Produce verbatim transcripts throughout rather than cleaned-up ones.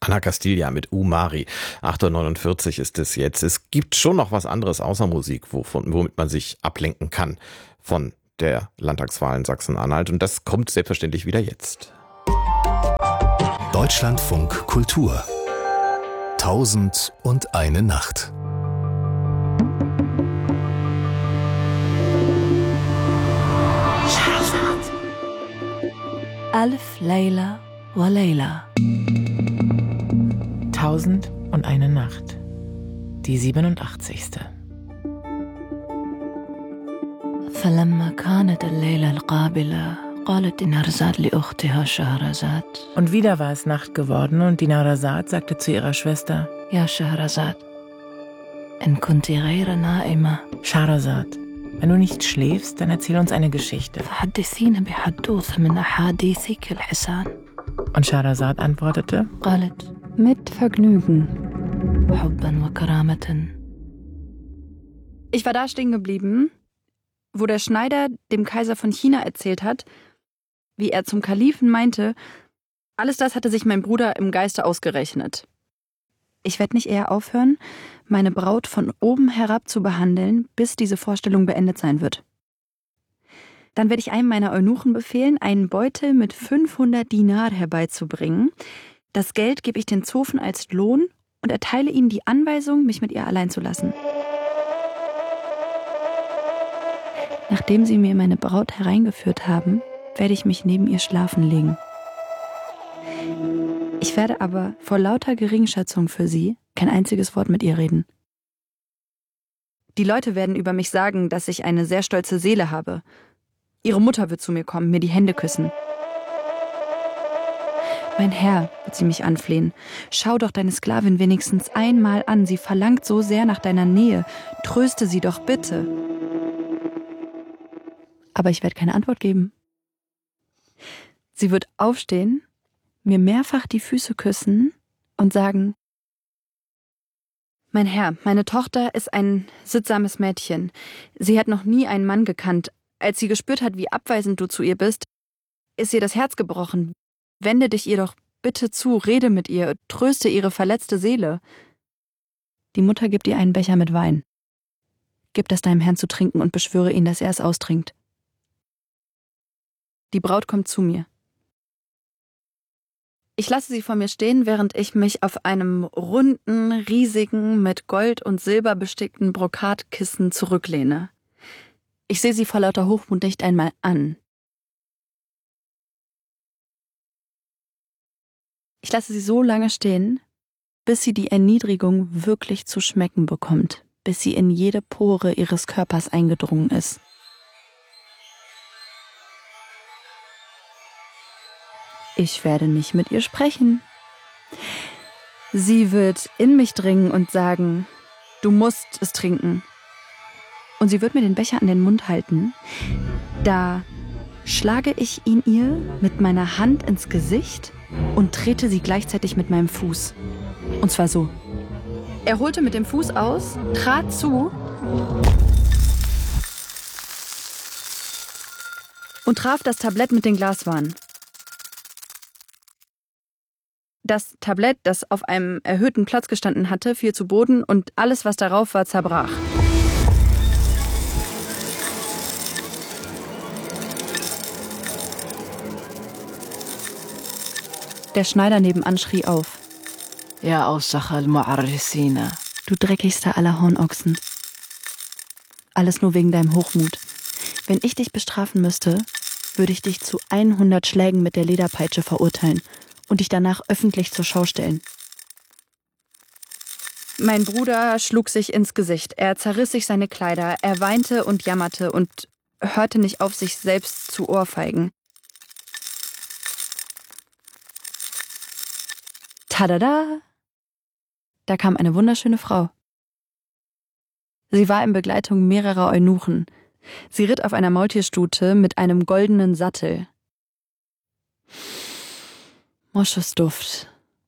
Ana Castilla mit Umari. acht Uhr neunundvierzig ist es jetzt. Es gibt schon noch was anderes außer Musik, wovon, womit man sich ablenken kann von der Landtagswahl in Sachsen-Anhalt. Und das kommt selbstverständlich wieder jetzt. Deutschlandfunk Kultur. Tausend und eine Nacht. Alf Layla wa Layla. Tausend und eine Nacht. Die siebenundachtzigste. فلما كانت الليلة القابلة قالت دينارزاد لأختها شهرزاد. Und wieder war es Nacht geworden und Dinarzad sagte zu ihrer Schwester: يا شهرزاد إن كنت غير نائمة Schahrazad, wenn du nicht schläfst, dann erzähl uns eine Geschichte. فحدثينا بحدوثة من أحاديثك الحسان. Und Schahrazad antwortete: قالت mit Vergnügen. حبا وكرامة. Ich war da stehen geblieben, wo der Schneider dem Kaiser von China erzählt hat, wie er zum Kalifen meinte, alles das hatte sich mein Bruder im Geiste ausgerechnet. Ich werde nicht eher aufhören, meine Braut von oben herab zu behandeln, bis diese Vorstellung beendet sein wird. Dann werde ich einem meiner Eunuchen befehlen, einen Beutel mit fünfhundert Dinar herbeizubringen. Das Geld gebe ich den Zofen als Lohn und erteile ihnen die Anweisung, mich mit ihr allein zu lassen. Nachdem sie mir meine Braut hereingeführt haben, werde ich mich neben ihr schlafen legen. Ich werde aber vor lauter Geringschätzung für sie kein einziges Wort mit ihr reden. Die Leute werden über mich sagen, dass ich eine sehr stolze Seele habe. Ihre Mutter wird zu mir kommen, mir die Hände küssen. Mein Herr, wird sie mich anflehen, schau doch deine Sklavin wenigstens einmal an. Sie verlangt so sehr nach deiner Nähe. Tröste sie doch bitte. Aber ich werde keine Antwort geben. Sie wird aufstehen, mir mehrfach die Füße küssen und sagen: Mein Herr, meine Tochter ist ein sittsames Mädchen. Sie hat noch nie einen Mann gekannt. Als sie gespürt hat, wie abweisend du zu ihr bist, ist ihr das Herz gebrochen. Wende dich ihr doch bitte zu, rede mit ihr, tröste ihre verletzte Seele. Die Mutter gibt ihr einen Becher mit Wein. Gib das deinem Herrn zu trinken und beschwöre ihn, dass er es austrinkt. Die Braut kommt zu mir. Ich lasse sie vor mir stehen, während ich mich auf einem runden, riesigen, mit Gold und Silber bestickten Brokatkissen zurücklehne. Ich sehe sie vor lauter Hochmut nicht einmal an. Ich lasse sie so lange stehen, bis sie die Erniedrigung wirklich zu schmecken bekommt, bis sie in jede Pore ihres Körpers eingedrungen ist. Ich werde nicht mit ihr sprechen. Sie wird in mich dringen und sagen: Du musst es trinken. Und sie wird mir den Becher an den Mund halten. Da schlage ich ihn ihr mit meiner Hand ins Gesicht und trete sie gleichzeitig mit meinem Fuß. Und zwar so. Er holte mit dem Fuß aus, trat zu und traf das Tablett mit den Glaswaren. Das Tablett, das auf einem erhöhten Platz gestanden hatte, fiel zu Boden und alles, was darauf war, zerbrach. Der Schneider nebenan schrie auf: Ja, Aussache al-Mu'arrisina. Du dreckigster aller Hornochsen. Alles nur wegen deinem Hochmut. Wenn ich dich bestrafen müsste, würde ich dich zu hundert Schlägen mit der Lederpeitsche verurteilen und dich danach öffentlich zur Schau stellen. Mein Bruder schlug sich ins Gesicht. Er zerriss sich seine Kleider. Er weinte und jammerte und hörte nicht auf, sich selbst zu ohrfeigen. Tadada! Da kam eine wunderschöne Frau. Sie war in Begleitung mehrerer Eunuchen. Sie ritt auf einer Maultierstute mit einem goldenen Sattel. Moschusduft.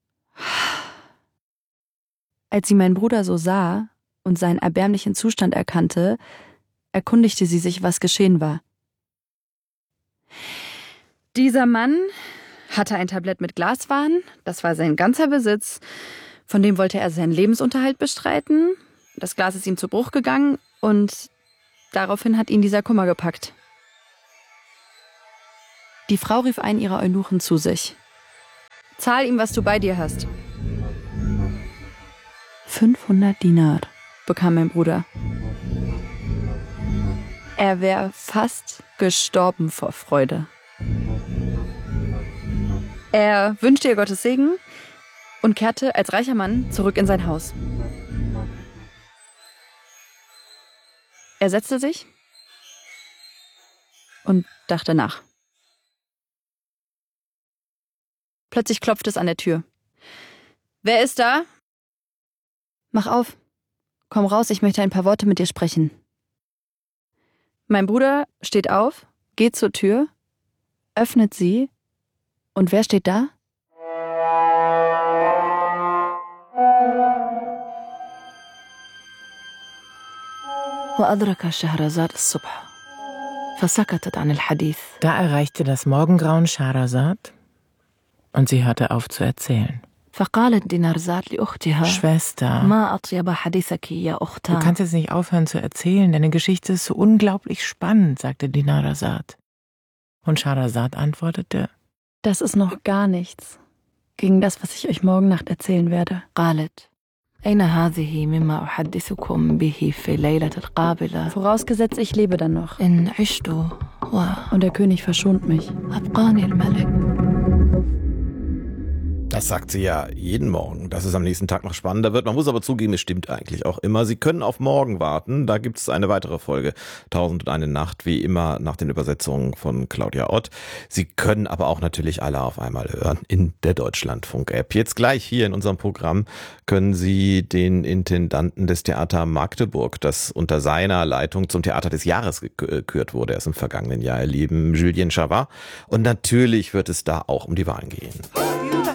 Als sie meinen Bruder so sah und seinen erbärmlichen Zustand erkannte, erkundigte sie sich, was geschehen war. Dieser Mann hatte ein Tablett mit Glaswaren. Das war sein ganzer Besitz. Von dem wollte er seinen Lebensunterhalt bestreiten. Das Glas ist ihm zu Bruch gegangen und daraufhin hat ihn dieser Kummer gepackt. Die Frau rief einen ihrer Eunuchen zu sich. Zahl ihm, was du bei dir hast. fünfhundert Dinar bekam mein Bruder. Er wäre fast gestorben vor Freude. Er wünschte ihr Gottes Segen und kehrte als reicher Mann zurück in sein Haus. Er setzte sich und dachte nach. Plötzlich klopfte es an der Tür. Wer ist da? Mach auf. Komm raus, ich möchte ein paar Worte mit dir sprechen. Mein Bruder steht auf, geht zur Tür, öffnet sie. Und wer steht da? وأدرك شهرزاد الصبح فسكتت عن الحديث. Da erreichte das Morgengrauen Schahrazad und sie hörte auf zu erzählen. فقالت دينارزاد لأختها Schwester, ما أطيب حديثك يا du أختها. kannst jetzt nicht aufhören zu erzählen, deine Geschichte ist so unglaublich spannend, sagte Dinarzad. Und Schahrazad antwortete, Das ist noch gar nichts gegen das, was ich euch morgen Nacht erzählen werde. قالت أين هذه مما أحدثكم به في الليلة القابلة. Vorausgesetzt, ich lebe dann noch. إن عشت Und der König verschont mich. وأبقاني الملك. Das sagt sie ja jeden Morgen, dass es am nächsten Tag noch spannender wird. Man muss aber zugeben, es stimmt eigentlich auch immer. Sie können auf morgen warten. Da gibt es eine weitere Folge, Tausend und eine Nacht, wie immer nach den Übersetzungen von Claudia Ott. Sie können aber auch natürlich alle auf einmal hören in der Deutschlandfunk-App. Jetzt gleich hier in unserem Programm können Sie den Intendanten des Theater Magdeburg, das unter seiner Leitung zum Theater des Jahres gekürt wurde, erst im vergangenen Jahr erleben, Julien Chavard. Und natürlich wird es da auch um die Wahlen gehen.